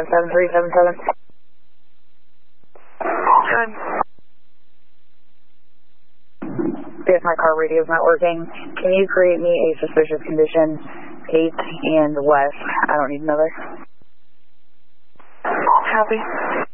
57377. Good. If my car radio is not working, can you create me a suspicious condition 8 and west? I don't need another. Copy.